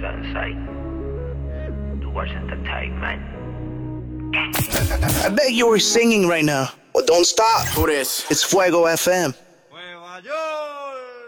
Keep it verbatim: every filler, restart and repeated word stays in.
Sunside. Towards entertainment. I bet you were singing right now. Well, don't stop. Who this? It's Fuego F M.